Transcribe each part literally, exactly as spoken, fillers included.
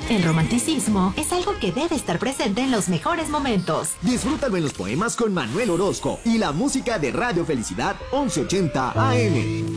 El romanticismo es algo que debe estar presente en los mejores momentos. Disfrútalo en los poemas con Manuel Orozco y la música de Radio Felicidad once ochenta A M.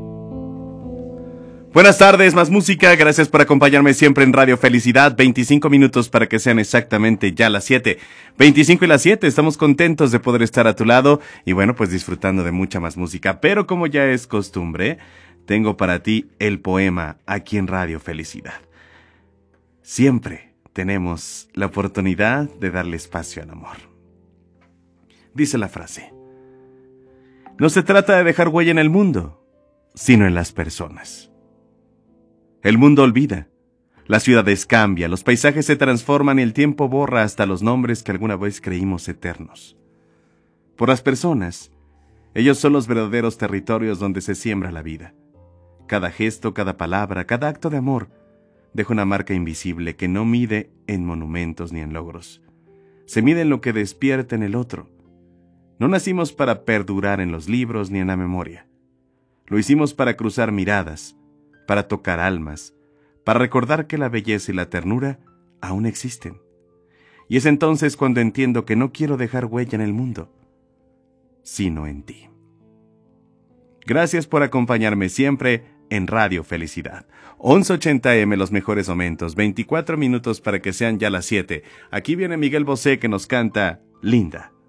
Buenas tardes, más música, gracias por acompañarme siempre en Radio Felicidad, veinticinco minutos para que sean exactamente ya las siete, veinticinco y las siete, estamos contentos de poder estar a tu lado y bueno, pues disfrutando de mucha más música, pero como ya es costumbre, tengo para ti el poema aquí en Radio Felicidad. Siempre tenemos la oportunidad de darle espacio al amor. Dice la frase: no se trata de dejar huella en el mundo, sino en las personas. El mundo olvida, las ciudades cambian, los paisajes se transforman y el tiempo borra hasta los nombres que alguna vez creímos eternos. Por las personas, ellos son los verdaderos territorios donde se siembra la vida. Cada gesto, cada palabra, cada acto de amor deja una marca invisible que no mide en monumentos ni en logros. Se mide en lo que despierta en el otro. No nacimos para perdurar en los libros ni en la memoria. Lo hicimos para cruzar miradas, para tocar almas, para recordar que la belleza y la ternura aún existen. Y es entonces cuando entiendo que no quiero dejar huella en el mundo, sino en ti. Gracias por acompañarme siempre en Radio Felicidad. once ochenta eme, los mejores momentos, veinticuatro minutos para que sean ya las siete. Aquí viene Miguel Bosé que nos canta Linda.